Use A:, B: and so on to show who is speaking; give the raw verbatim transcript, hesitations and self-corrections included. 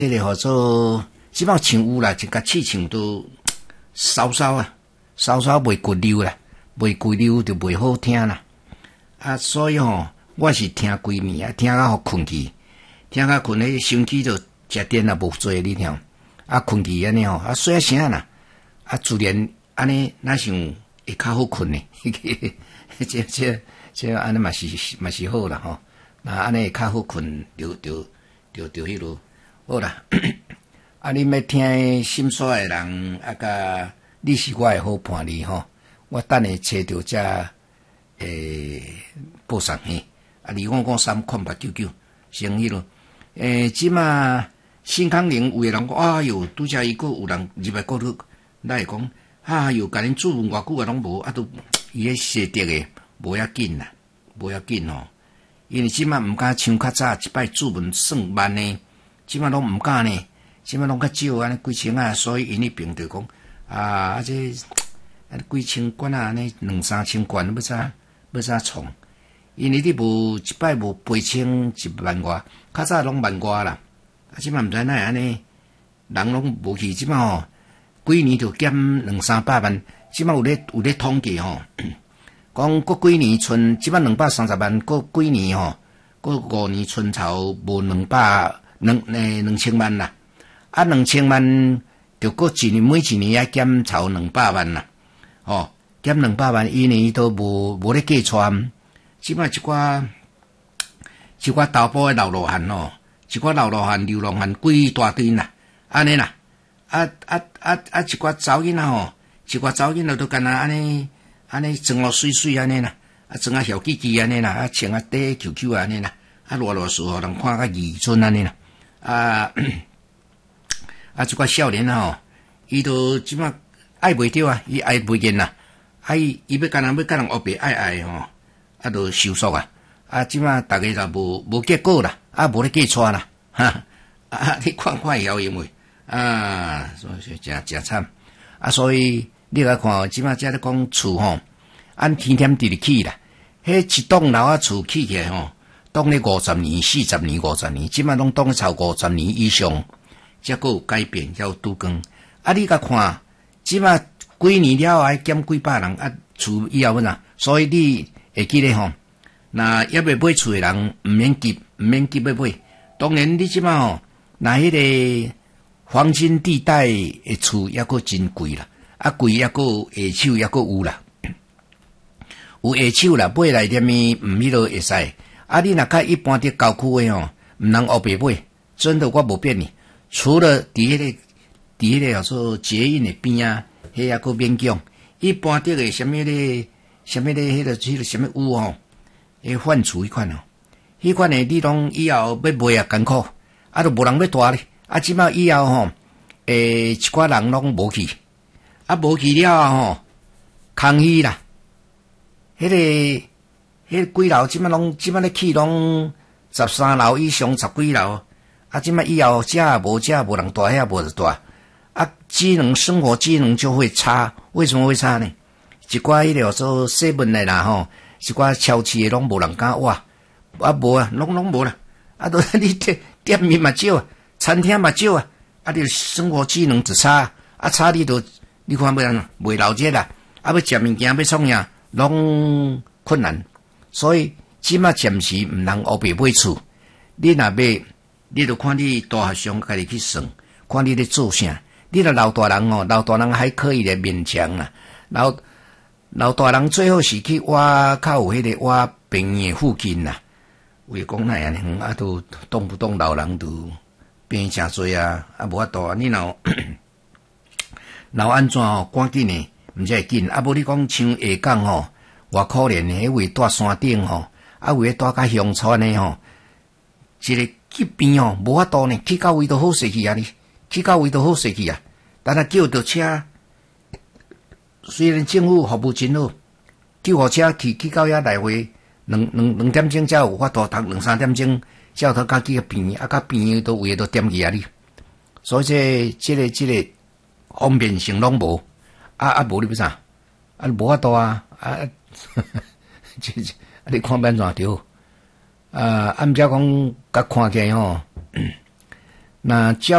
A: 这个号做即摆唱有啦，一甲气唱都稍稍啊，稍稍袂骨溜啦，袂骨溜就袂好听啦。啊，所以吼，我是听规暝啊，听到互困去，听到困咧，身体就食电啊无做你听，啊困去安尼吼，啊细声啦，啊自然安尼哪想会较好困呢？这这这安尼嘛是嘛是好啦吼，那安尼会较好困，就就就就迄落好啦。啊，你要听心衰诶人，啊甲你是我诶好伴侣吼，我等下找着只诶报上嘿，啊，二五五三空八九九，成迄落。诶，即马新康宁有诶人讲，哎哟，拄则伊个有人入来过去，咱会讲，哎哟，甲恁注文偌久啊，拢无，啊都伊迄写得诶，无要紧啦，无要紧吼，因为即马毋敢像较早一摆注文算万呢，即马拢毋敢呢。即摆拢较少安尼几千啊，所以因迄边就讲啊，啊这啊几千管啊，安尼两三千管要怎要怎创？因为你无一摆无八千一万外，较早拢万外啦。啊，即摆毋知哪会安尼，人拢无去。即摆吼，几年就减两三百万。即摆有咧有咧统计吼，讲过几年剩即摆两百三十万，过几年吼，过五年春潮无两百两诶两千万啦。啊，两千万就过一年，每一年要减超两百万啦，哦，减两百万，一年都无无咧计算。即摆一寡一寡投保诶流浪汉哦，一寡流浪汉、流浪汉几大堆啦，安尼啦，啊啊啊啊！一寡查囡仔吼，一寡查囡仔都干那安尼安尼装落水水安尼啦，啊装啊小鸡鸡安尼啦，啊穿啊短 Q Q 安尼啦，啊偌偌数互人看甲愚蠢安尼啦，啊。啊，即个少年啊吼，伊都即马爱袂着啊，伊爱袂见啦，啊伊伊要干人要干人学白爱爱吼，啊都收束啊，啊即马逐个就无无结果啦，啊无咧计错啦，哈，啊你看看晓因为啊，所以真真惨，啊所以你来看，即马只咧讲厝吼，按天天地地起啦，迄一栋楼啊厝起起来吼，当咧五十年、四十年、五十年，即马拢当咧超五十年以上。才个有改变，才有拄更。啊，你甲看，即马几年了后，还减几百人啊，厝以后哪？所以你会记得吼，那要要买厝诶人，毋免急，毋免急要买。当然，你即马吼，那迄个黄金地带诶厝抑个真贵啦，啊贵抑个下手抑个有啦，有下手啦，买来点咪毋迄落会使。啊，你若较一般伫郊区诶吼，毋通黑白买，真的我无骗你。除了伫迄个伫迄个叫做捷运的边啊，迄也个免讲。一般伫个什么咧，什么咧，迄个迄个什么屋吼，迄换厝迄款哦，迄款诶，你拢以后要卖也艰苦，啊，都无人要住咧。啊，即摆以后吼，诶，一寡人拢无去，啊，无去了吼，空虚啦。迄、那个迄、那个几楼，即摆拢即摆咧起拢十三楼以上，十几楼。啊，即摆以后，遮无遮无人住，遐无人住，啊，机能生活机能就会差。为什么会差呢？一寡迄个做细文的啦吼，一寡超市的拢无人敢挖，啊无啊，拢拢无啦，啊都你店店面嘛少，餐厅嘛少啊，啊你生活机能就差，啊差你都你看要安袂了解啦，啊要食物件要创啥，拢困难，所以即摆暂时毋通黑白买厝，你若要。你著看你大学生家己去算，看你咧做啥。你若老大人哦，老大人还可以咧勉强啦。老老大人最好是去挖较有迄个挖病院附近啦。为讲那样远啊，都动不动老人都病诚多啊，啊无法度啊。你若若安怎哦，赶紧诶，毋才会紧。啊无你讲像下港吼，偌可怜诶，迄位住山顶吼，啊位住较乡村诶吼，一个。去边哦，无法度呢，去到位都好势去啊！你去到位都好势去啊！但係叫到車，雖然政府服務真好，叫互車去去到遐來回兩兩兩點鐘才有法度，讀兩三點鐘才有得到去個邊，啊，到邊都位都點去啊！你，所以這這個這個方便性攏無，啊啊無你要啥？啊無法度啊！啊，這這啊你看變怎着？啊，按照講，甲看起來吼， 那照